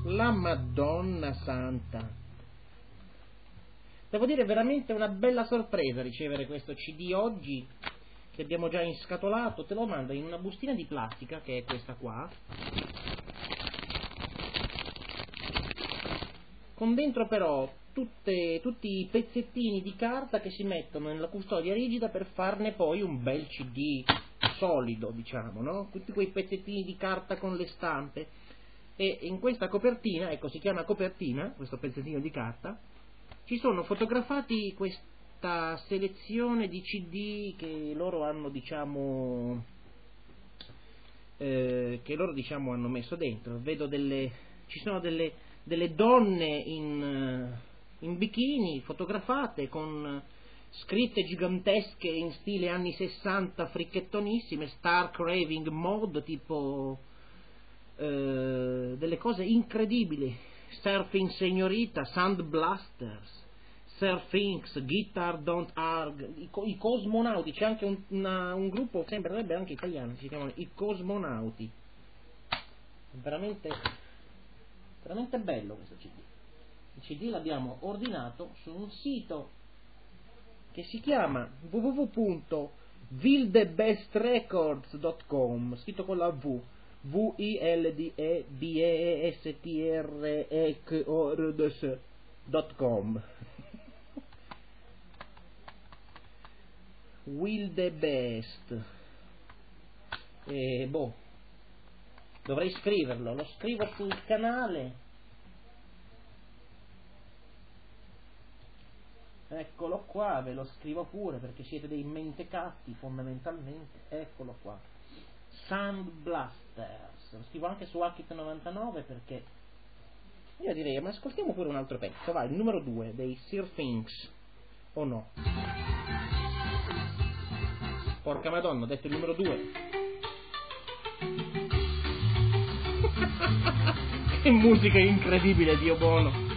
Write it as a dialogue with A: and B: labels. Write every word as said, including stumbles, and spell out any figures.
A: La Madonna Santa. Devo dire, è veramente una bella sorpresa ricevere questo C D oggi, che abbiamo già inscatolato. Te lo mando in una bustina di plastica, che è questa qua, con dentro però tutte, tutti i pezzettini di carta che si mettono nella custodia rigida per farne poi un bel C D solido, diciamo, no? Tutti quei pezzettini di carta con le stampe. E in questa copertina, ecco, si chiama copertina, questo pezzettino di carta, ci sono fotografati questa selezione di C D che loro hanno, diciamo, eh, che loro, diciamo, hanno messo dentro. Vedo delle, ci sono delle, delle donne in, in bikini fotografate con scritte gigantesche in stile anni sessanta, fricchettonissime, Star Craving Mode, tipo eh, delle cose incredibili. Surfing Signorita, Sand Blasters, Surfinks, Guitar Don't Arg, i, i Cosmonauti. C'è anche un, una, un gruppo, sembrerebbe anche italiano, si chiamano i Cosmonauti. Veramente, veramente bello questo C D. Il C D l'abbiamo ordinato su un sito che si chiama w w w punto wildebestrecords punto com, scritto con la V, V I L D E B E S T R E C O R D S dot com. Wildebest. E boh, dovrei scriverlo, lo scrivo sul canale. Eccolo qua, ve lo scrivo pure perché siete dei mentecatti fondamentalmente. Eccolo qua, Sand Blasters. Lo scrivo anche su Hackit novantanove perché io direi, ma ascoltiamo pure un altro pezzo, vai, il numero due dei Surfinks, o no? Porca madonna, ho detto il numero due. Che musica incredibile, Dio buono.